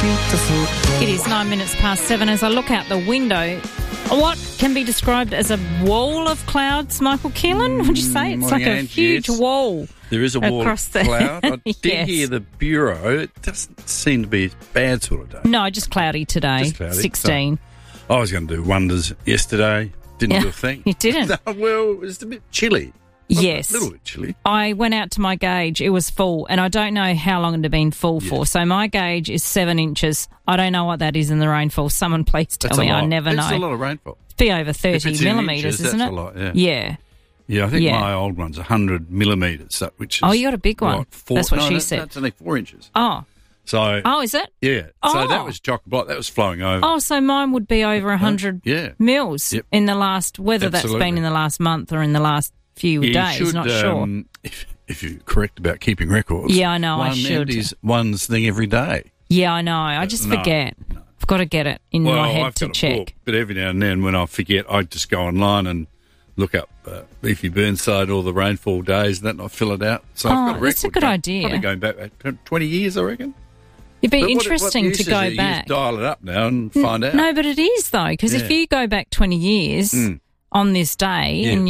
beautiful. It is 9 minutes past 7 as I look out the window. What can be described as a wall of clouds, Michael Keelan? Would you say? It's like a huge wall. There is a wall across of cloud. I did Yes. hear the Bureau. It doesn't seem to be a bad sort of day. No, just cloudy today. Just cloudy. 16. I was going to do wonders yesterday. Didn't do a thing. You didn't? Well, it was a bit chilly. Yes. A little bit chilly. I went out to my gauge. It was full, and I don't know how long it had been full for. So my gauge is 7 inches. I don't know what that is in the rainfall. Someone please tell me. I never know. It's a lot of rainfall. It'd be over 30 If it's in millimetres, inches, isn't that's it? a lot, yeah. Yeah. Yeah, I think my old one's 100 millimetres, which is... Oh, you got a big one. What, That's what she said. That's only 4 inches. Oh. So... Oh, is it? Yeah. Oh. So that was chock-a-block. That was flowing over. Oh, so mine would be over 100 mils in the last... Whether that's been in the last month or in the last few days, not sure. If you're correct about keeping records. Yeah, I know, I should. One's thing every day. Yeah, I know. I just forget. No. I've got to get it in my head I've to got check. A book, but every now and then when I forget, I just go online and look up Leafy Burnside, all the rainfall days, and I fill it out. So I've got a record. That's a good idea. Probably going back 20 years, I reckon. It'd be interesting to go You back. just dial it up now and find out. No, but it is, though, because if you go back 20 years... on this day, and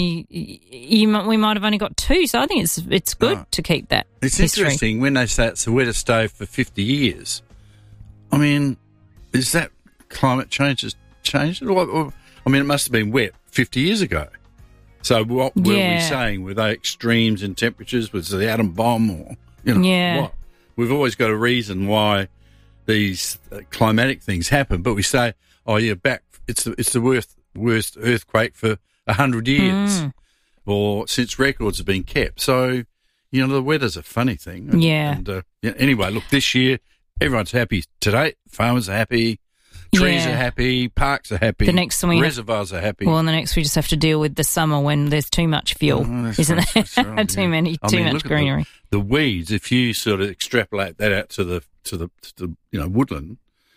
we might have only got 2, so I think it's good to keep that. It's history. Interesting when they say it's the wettest day for 50 years. I mean, is that climate change has changed? I mean, it must have been wet 50 years ago. So what were we saying? Were they extremes in temperatures? Was it the atom bomb or what? We've always got a reason why these climatic things happen, but we say, oh yeah, it's the worst earthquake for 100 years or since records have been kept. So, the weather's a funny thing. Anyway, look, this year, everyone's happy today. Farmers are happy. Trees are happy. Parks are happy. Reservoirs are happy. Well, and the next we just have to deal with the summer when there's too much fuel, isn't there? Right, too much greenery. The weeds, if you sort of extrapolate that out to the woodland,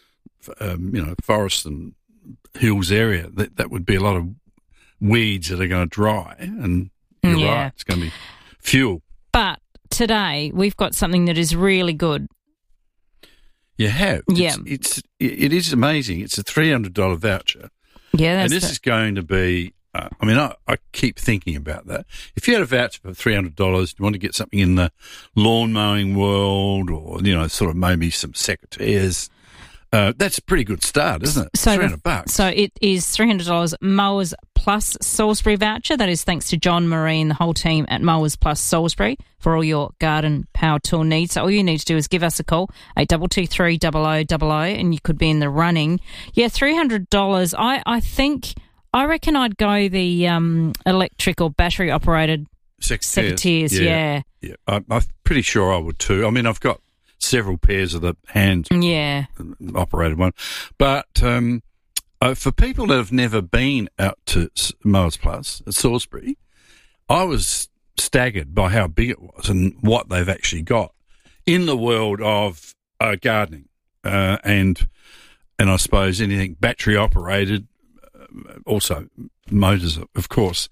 forest and hills area, that would be a lot of weeds that are going to dry, and you're right, it's going to be fuel. But today we've got something that is really good. You have, it is amazing. It's a $300 voucher. Yeah, and this is going to be. I keep thinking about that. If you had a voucher for $300, you want to get something in the lawn mowing world, or sort of maybe some secateurs. That's a pretty good start, isn't it? So $300. So it is $300 Mowers Plus Salisbury voucher. That is thanks to John Marie and the whole team at Mowers Plus Salisbury for all your garden power tool needs. So all you need to do is give us a call, 8223 0000, and you could be in the running. Yeah, $300. I reckon I'd go the electric or battery operated secateurs. Yeah. I'm pretty sure I would too. I mean, I've got several pairs of the hand operated one. But for people that have never been out to Mowers Plus at Salisbury, I was staggered by how big it was and what they've actually got in the world of gardening and I suppose anything battery operated, also motors, of course.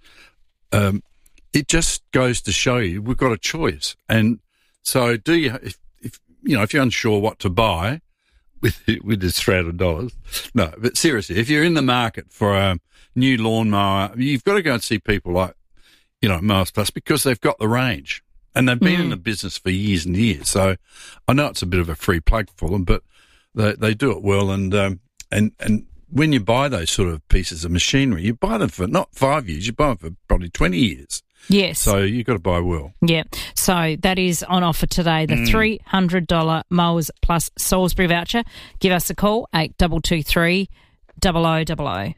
It just goes to show you we've got a choice. And so if you're unsure what to buy with this $300, no, but seriously, if you're in the market for a new lawnmower, you've got to go and see people like, Mowers Plus, because they've got the range and they've been in the business for years and years. So I know it's a bit of a free plug for them, but they do it well. And when you buy those sort of pieces of machinery, you buy them for not 5 years, you buy them for probably 20 years. Yes. So you've got to buy well. Yeah. So that is on offer today, the $300 Mowers Plus Salisbury voucher. Give us a call, 8223 0000.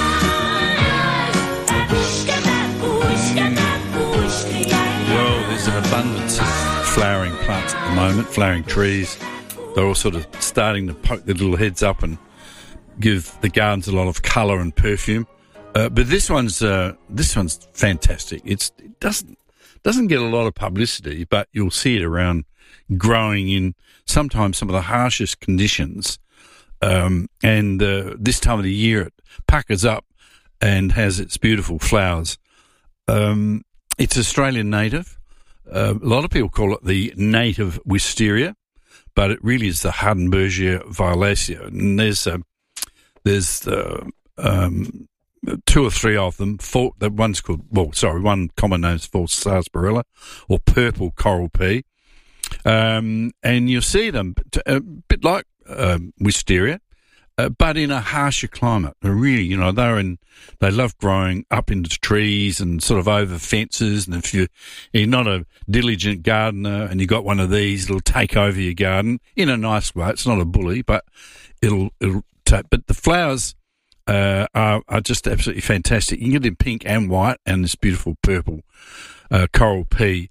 Well, there's an abundance of flowering plants at the moment, flowering trees. They're all sort of starting to poke their little heads up and give the gardens a lot of colour and perfume. But this one's fantastic. It doesn't get a lot of publicity, but you'll see it around growing in sometimes some of the harshest conditions. And this time of the year, it puckers up and has its beautiful flowers. It's Australian native. A lot of people call it the native wisteria, but it really is the Hardenbergia violacea. And there's 2 or 3 of them. One common name is false sarsaparilla or purple coral pea. And you'll see them a bit like wisteria, but in a harsher climate. They're really, they love growing up into trees and sort of over fences. And if you're not a diligent gardener and you got one of these, it'll take over your garden in a nice way. It's not a bully, but it'll take. But the flowers are just absolutely fantastic. You can get them pink and white and this beautiful purple coral pea.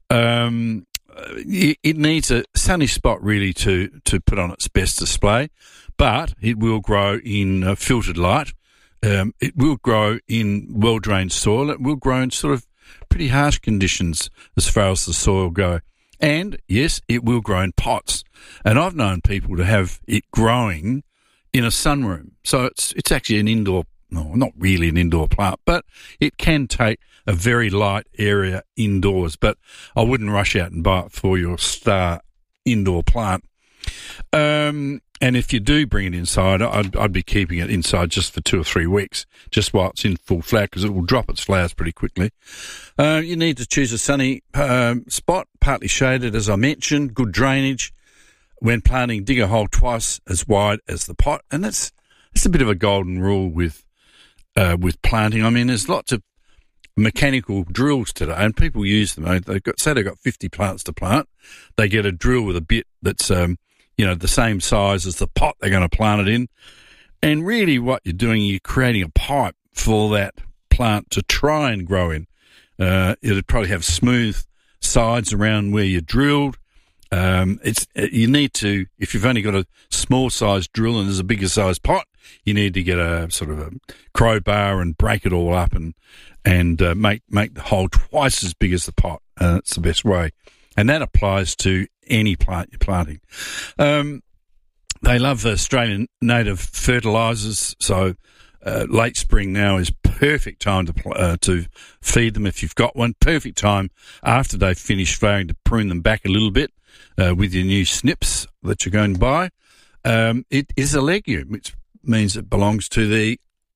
It needs a sunny spot really to put on its best display, but it will grow in filtered light. It will grow in well-drained soil. It will grow in sort of pretty harsh conditions as far as the soil go. And, yes, it will grow in pots. And I've known people to have it growing in a sunroom. So it's actually an indoor, no, not really an indoor plant, but it can take a very light area indoors. But I wouldn't rush out and buy it for your star indoor plant. And if you do bring it inside, I'd be keeping it inside just for 2 or 3 weeks, just while it's in full flower, because it will drop its flowers pretty quickly. You need to choose a sunny spot, partly shaded, as I mentioned, good drainage. When planting, dig a hole twice as wide as the pot, and that's a bit of a golden rule with planting. I mean, there's lots of mechanical drills today, and people use them. They've got 50 plants to plant. They get a drill with a bit that's the same size as the pot they're going to plant it in, and really what you're doing, you're creating a pipe for that plant to try and grow in. It'll probably have smooth sides around where you drilled. You need to, if you've only got a small size drill and there's a bigger size pot, you need to get a sort of a crowbar and break it all up and make the hole twice as big as the pot. It's the best way. And that applies to any plant you're planting. They love Australian native fertilisers, so late spring now is perfect time to feed them if you've got one. Perfect time after they've finished flowering to prune them back a little bit with your new snips that you're going to buy. It is a legume, which means it belongs to the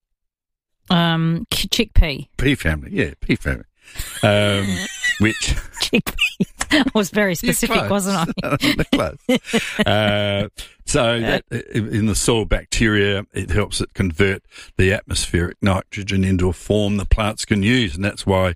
chickpea. Pea family, yeah, pea family. Which chickpea. I was very specific, wasn't I? Close. So that, in the soil bacteria, it helps it convert the atmospheric nitrogen into a form the plants can use, and that's why